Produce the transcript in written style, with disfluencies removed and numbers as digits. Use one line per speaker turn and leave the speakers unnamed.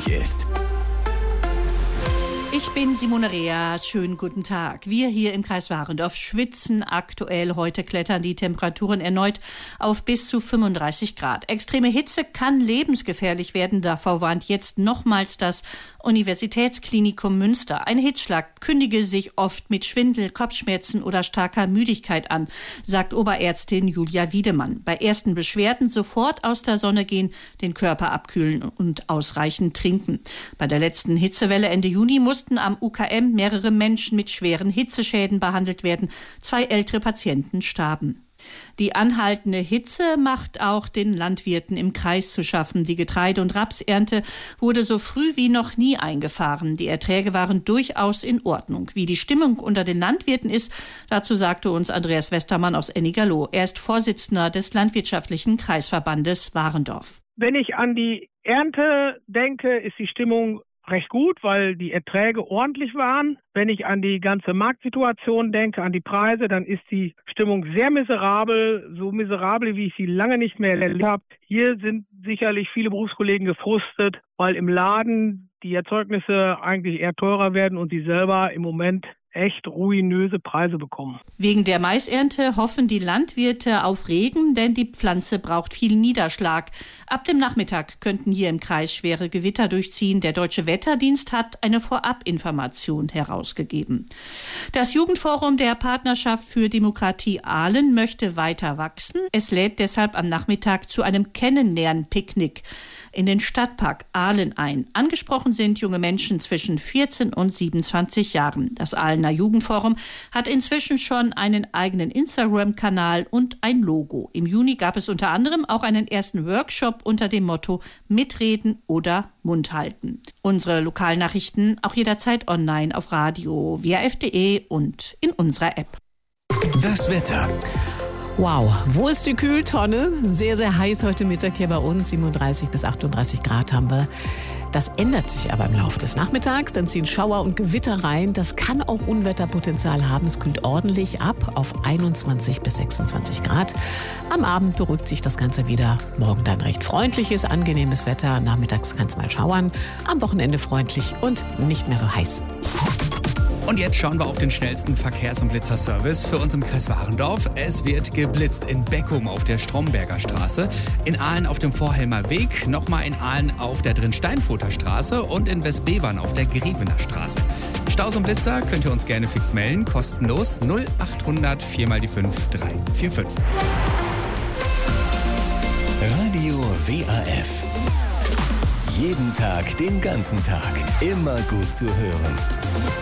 möglich ist.
Ich bin Simone Rea, schönen guten Tag. Wir hier im Kreis Warendorf schwitzen aktuell. Heute klettern die Temperaturen erneut auf bis zu 35 Grad. Extreme Hitze kann lebensgefährlich werden. Davor warnt jetzt nochmals das Universitätsklinikum Münster. Ein Hitzschlag kündige sich oft mit Schwindel, Kopfschmerzen oder starker Müdigkeit an, sagt Oberärztin Julia Wiedemann. Bei ersten Beschwerden sofort aus der Sonne gehen, den Körper abkühlen und ausreichend trinken. Bei der letzten Hitzewelle Ende Juni mussten am UKM mehrere Menschen mit schweren Hitzeschäden behandelt werden. 2 ältere Patienten starben. Die anhaltende Hitze macht auch den Landwirten im Kreis zu schaffen. Die Getreide- und Rapsernte wurde so früh wie noch nie eingefahren. Die Erträge waren durchaus in Ordnung. Wie die Stimmung unter den Landwirten ist, dazu sagte uns Andreas Westermann aus Ennigerloh. Er ist Vorsitzender des Landwirtschaftlichen Kreisverbandes Warendorf.
Wenn ich an die Ernte denke, ist die Stimmung recht gut, weil die Erträge ordentlich waren. Wenn ich an die ganze Marktsituation denke, an die Preise, dann ist die Stimmung sehr miserabel, so miserabel, wie ich sie lange nicht mehr erlebt habe. Hier sind sicherlich viele Berufskollegen gefrustet, weil im Laden die Erzeugnisse eigentlich eher teurer werden und sie selber im Moment echt ruinöse Preise bekommen.
Wegen der Maisernte hoffen die Landwirte auf Regen, denn die Pflanze braucht viel Niederschlag. Ab dem Nachmittag könnten hier im Kreis schwere Gewitter durchziehen. Der Deutsche Wetterdienst hat eine Vorabinformation herausgegeben. Das Jugendforum der Partnerschaft für Demokratie Ahlen möchte weiter wachsen. Es lädt deshalb am Nachmittag zu einem Kennenlernen-Picknick in den Stadtpark Ahlen ein. Angesprochen sind junge Menschen zwischen 14 und 27 Jahren. Das Ahlener Jugendforum hat inzwischen schon einen eigenen Instagram-Kanal und ein Logo. Im Juni gab es unter anderem auch einen ersten Workshop unter dem Motto Mitreden oder Mund halten. Unsere Lokalnachrichten auch jederzeit online auf Radio, WRF.de und in unserer App.
Das Wetter.
Wow, wo ist die Kühltonne? Sehr, sehr heiß heute Mittag hier bei uns. 37 bis 38 Grad haben wir. Das ändert sich aber im Laufe des Nachmittags. Dann ziehen Schauer und Gewitter rein. Das kann auch Unwetterpotenzial haben. Es kühlt ordentlich ab auf 21 bis 26 Grad. Am Abend beruhigt sich das Ganze wieder. Morgen dann recht freundliches, angenehmes Wetter. Nachmittags kann es mal schauern. Am Wochenende freundlich und nicht mehr so heiß.
Und jetzt schauen wir auf den schnellsten Verkehrs- und Blitzerservice für uns im Kreis Warendorf. Es wird geblitzt in Beckum auf der Stromberger Straße, in Ahlen auf dem Vorhelmer Weg, nochmal in Ahlen auf der Drin-Steinfurter Straße und in Westbevern auf der Grievener Straße. Staus und Blitzer könnt ihr uns gerne fix melden, kostenlos 0800 4 mal die 5 345.
Radio WAF. Jeden Tag, den ganzen Tag. Immer gut zu hören.